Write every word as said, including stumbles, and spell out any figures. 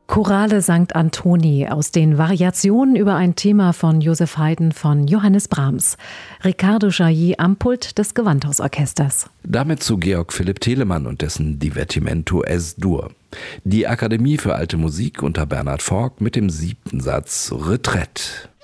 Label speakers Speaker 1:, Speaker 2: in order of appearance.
Speaker 1: Chorale Sankt Antoni aus den Variationen über ein Thema von Joseph Haydn von Johannes Brahms. Riccardo Chailly am Pult des Gewandhausorchesters.
Speaker 2: Damit zu Georg Philipp Telemann und dessen Divertimento Es-Dur. Die Akademie für Alte Musik unter Bernhard Forck mit dem siebten Satz Retraite.